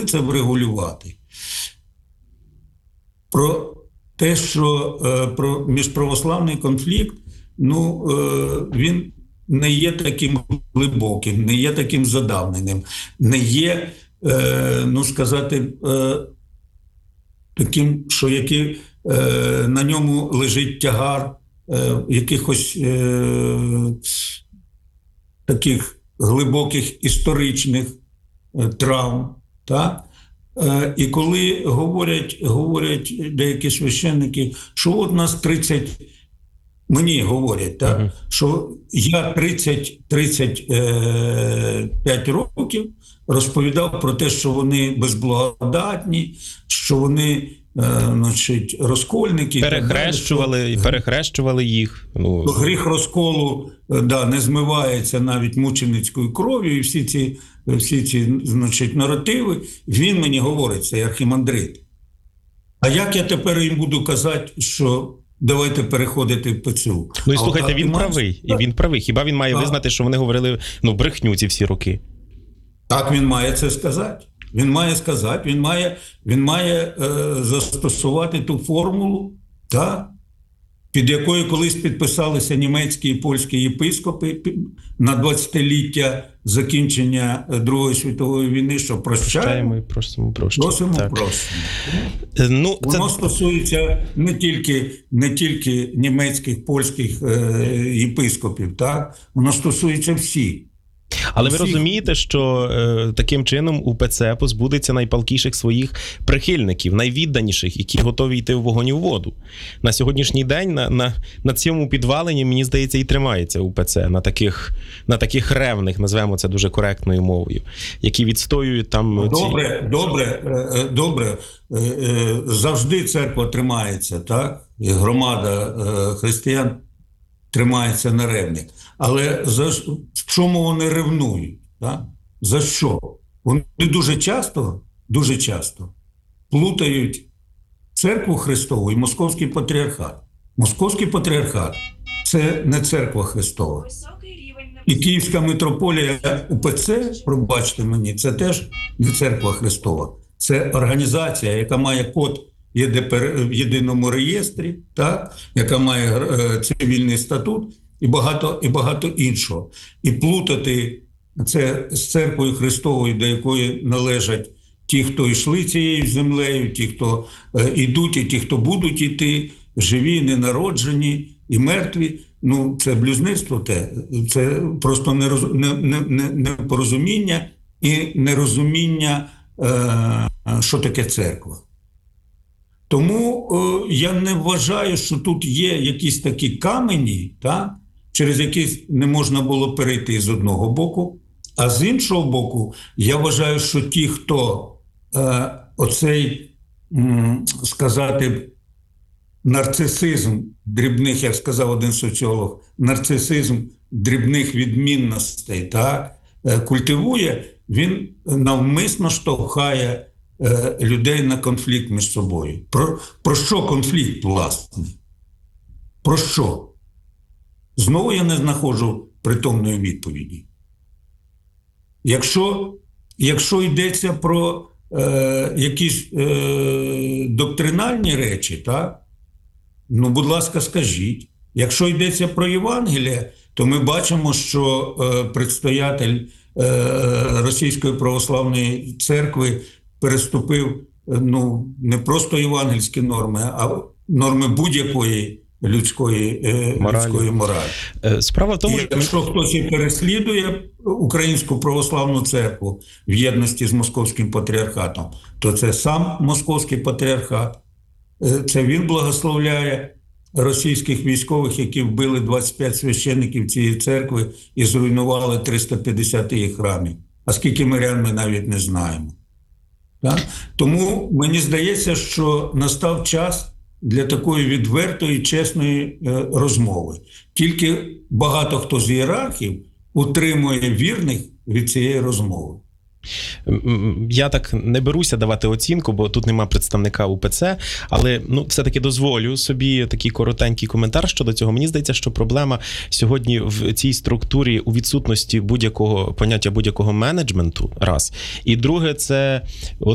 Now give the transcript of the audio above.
це врегулювати. Про те, що про міжправославний конфлікт, він не є таким глибоким, не є таким задавненим, не є, таким, що на ньому лежить тягар якихось таких глибоких історичних травм. Так? І коли говорять деякі священники, що от нас 30, мені говорять, так, що я 35 років розповідав про те, що вони безблагодатні, що вони розкольники. Перехрещували їх. Гріх розколу не змивається навіть мученицькою кров'ю, і всі ці наративи. Він мені говорить, цей архімандрит. А як я тепер їм буду казати, що давайте переходити в ПЦУ? І слухайте, він правий. Хіба він має визнати, що вони говорили брехню ці всі роки? Так, він має це сказати. Він має сказати, він має застосувати ту формулу, під якою колись підписалися німецькі і польські єпископи на 20-ліття закінчення Другої світової війни, що прощаємо і просимо прощення. Воно стосується не тільки німецьких, польських єпископів, воно стосується всіх. Але ви розумієте, що таким чином УПЦ позбудеться найпалкіших своїх прихильників, найвідданіших, які готові йти в вогонь і в воду. На сьогоднішній день на цьому підваленні, мені здається, і тримається УПЦ, на таких ревних, назвемо це дуже коректною мовою, які відстоюють там... Добре. Завжди церква тримається, так? І громада християн тримається на ревних. Але в чому вони ревнують? Так? За що? Вони дуже часто плутають церкву Христову і Московський патріархат. Московський патріархат – це не церква Христова. І Київська митрополія УПЦ, пробачте мені, це теж не церква Христова. Це організація, яка має код в єдиному реєстрі, так? Яка має цивільний статут, і багато іншого. І плутати це з церквою Христовою, до якої належать ті, хто йшли цією землею, ті, хто йдуть, і ті, хто будуть йти, живі, ненароджені і мертві. Це блюзнірство це просто непорозуміння і нерозуміння, що таке церква. Тому я не вважаю, що тут є якісь такі камені, через які не можна було перейти з одного боку, а з іншого боку, я вважаю, що ті, хто оцей, сказати, нарцисизм дрібних, як сказав один соціолог, нарцисизм дрібних відмінностей, культивує, він навмисно штовхає людей на конфлікт між собою. Про що конфлікт, власне? Про що? Знову я не знаходжу притомної відповіді. Якщо йдеться про якісь доктринальні речі, будь ласка, скажіть. Якщо йдеться про Євангеліє, то ми бачимо, що предстоятель Російської православної церкви переступив не просто євангельські норми, а норми будь-якої людської моралі. Справа в тому, якщо хтось і переслідує Українську православну церкву в єдності з Московським патріархатом, то це сам Московський патріархат. Це він благословляє російських військових, які вбили 25 священників цієї церкви і зруйнували 350 її храмів. А скільки мирян ми навіть не знаємо. Тому мені здається, що настав час для такої відвертої, чесної розмови. Тільки багато хто з ієрархів утримує вірних від цієї розмови. Я так не беруся давати оцінку, бо тут нема представника УПЦ, але все-таки дозволю собі такий коротенький коментар щодо цього. Мені здається, що проблема сьогодні в цій структурі у відсутності будь-якого поняття, будь-якого менеджменту, раз. І друге, це